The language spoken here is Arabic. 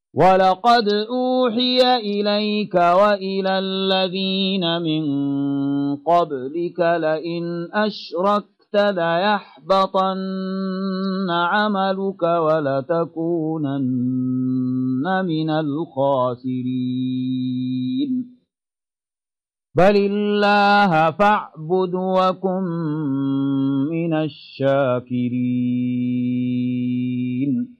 ولقد أوحي إليك وإلى الذين من قبلك لئن أشركت ليحبطن عملك ولتكونن من الخاسرين بل الله فاعبد وكن من الشاكرين